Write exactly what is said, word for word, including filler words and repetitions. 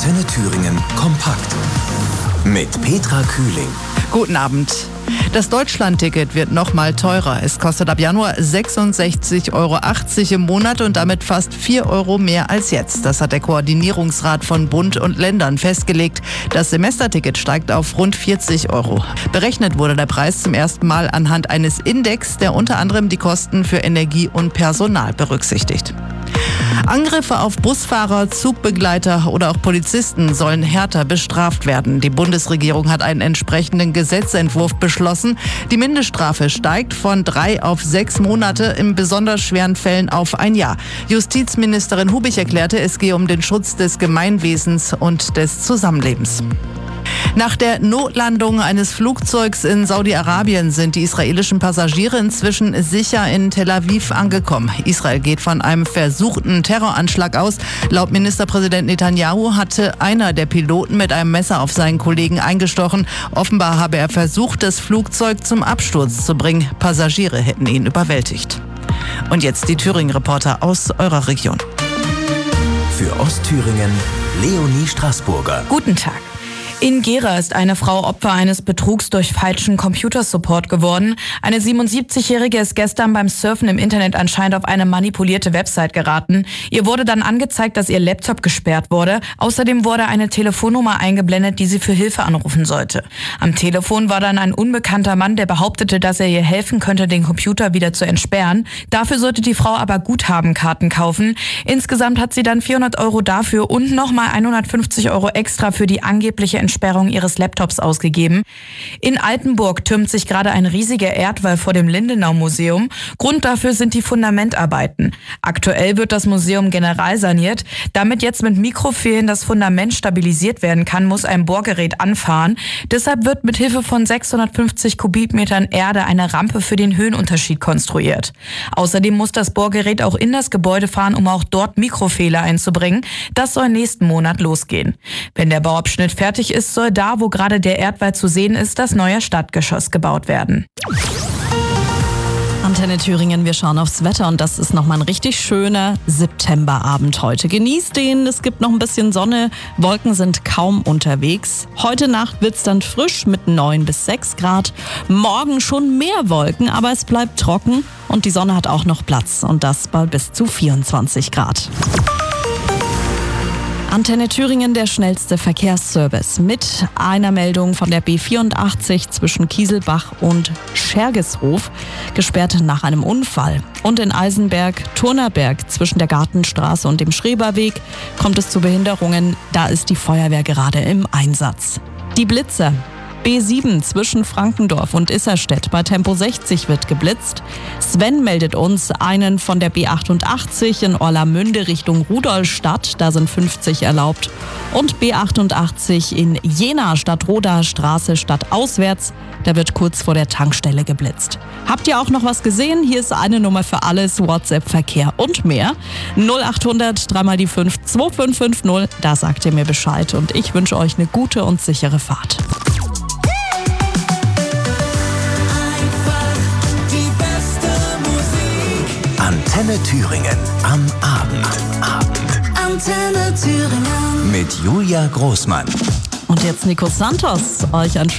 Antenne Thüringen kompakt. Mit Petra Kühling. Guten Abend. Das Deutschland-Ticket wird noch mal teurer. Es kostet ab Januar sechsundsechzig Euro achtzig im Monat und damit fast vier Euro mehr als jetzt. Das hat der Koordinierungsrat von Bund und Ländern festgelegt. Das Semesterticket steigt auf rund vierzig Euro. Berechnet wurde der Preis zum ersten Mal anhand eines Index, der unter anderem die Kosten für Energie und Personal berücksichtigt. Angriffe auf Busfahrer, Zugbegleiter oder auch Polizisten sollen härter bestraft werden. Die Bundesregierung hat einen entsprechenden Gesetzentwurf beschlossen. Die Mindeststrafe steigt von drei auf sechs Monate, in besonders schweren Fällen auf ein Jahr. Justizministerin Hubich erklärte, es gehe um den Schutz des Gemeinwesens und des Zusammenlebens. Nach der Notlandung eines Flugzeugs in Saudi-Arabien sind die israelischen Passagiere inzwischen sicher in Tel Aviv angekommen. Israel geht von einem versuchten Terroranschlag aus. Laut Ministerpräsident Netanyahu hatte einer der Piloten mit einem Messer auf seinen Kollegen eingestochen. Offenbar habe er versucht, das Flugzeug zum Absturz zu bringen. Passagiere hätten ihn überwältigt. Und jetzt die Thüringen-Reporter aus eurer Region. Für Ostthüringen Leonie Straßburger. Guten Tag. In Gera ist eine Frau Opfer eines Betrugs durch falschen Computersupport geworden. Eine siebenundsiebzigjährige ist gestern beim Surfen im Internet anscheinend auf eine manipulierte Website geraten. Ihr wurde dann angezeigt, dass ihr Laptop gesperrt wurde. Außerdem wurde eine Telefonnummer eingeblendet, die sie für Hilfe anrufen sollte. Am Telefon war dann ein unbekannter Mann, der behauptete, dass er ihr helfen könnte, den Computer wieder zu entsperren. Dafür sollte die Frau aber Guthabenkarten kaufen. Insgesamt hat sie dann vierhundert Euro dafür und nochmal hundertfünfzig Euro extra für die angebliche Entsperrung Entsperrung ihres Laptops ausgegeben. In Altenburg türmt sich gerade ein riesiger Erdwall vor dem Lindenau-Museum. Grund dafür sind die Fundamentarbeiten. Aktuell wird das Museum generalsaniert. Damit jetzt mit Mikrofehlen das Fundament stabilisiert werden kann, muss ein Bohrgerät anfahren. Deshalb wird mit Hilfe von sechshundertfünfzig Kubikmetern Erde eine Rampe für den Höhenunterschied konstruiert. Außerdem muss das Bohrgerät auch in das Gebäude fahren, um auch dort Mikrofehler einzubringen. Das soll nächsten Monat losgehen. Wenn der Bauabschnitt fertig ist, soll da, wo gerade der Erdwall zu sehen ist, das neue Stadtgeschoss gebaut werden. Antenne Thüringen, wir schauen aufs Wetter und das ist nochmal ein richtig schöner Septemberabend heute. Genießt den, es gibt noch ein bisschen Sonne, Wolken sind kaum unterwegs. Heute Nacht wird's dann frisch mit neun bis sechs Grad. Morgen schon mehr Wolken, aber es bleibt trocken und die Sonne hat auch noch Platz und das bei bis zu vierundzwanzig Grad. Antenne Thüringen, der schnellste Verkehrsservice. Mit einer Meldung von der B vierundachtzig zwischen Kieselbach und Schergeshof, gesperrt nach einem Unfall. Und in Eisenberg-Turnerberg zwischen der Gartenstraße und dem Schreberweg kommt es zu Behinderungen. Da ist die Feuerwehr gerade im Einsatz. Die Blitzer. B sieben zwischen Frankendorf und Isserstedt bei Tempo sechzig wird geblitzt. Sven meldet uns einen von der B achtundachtzig in Orlamünde Richtung Rudolstadt, da sind fünfzig erlaubt. Und B achtundachtzig in Jena Stadtroda Straße stadtauswärts, da wird kurz vor der Tankstelle geblitzt. Habt ihr auch noch was gesehen? Hier ist eine Nummer für alles, WhatsApp, Verkehr und mehr. null achthundert drei mal die fünf zwei fünf fünf null, da sagt ihr mir Bescheid und ich wünsche euch eine gute und sichere Fahrt. Antenne Thüringen am Abend. Abend. Antenne Thüringen. Mit Julia Großmann. Und jetzt Nico Santos, euch ein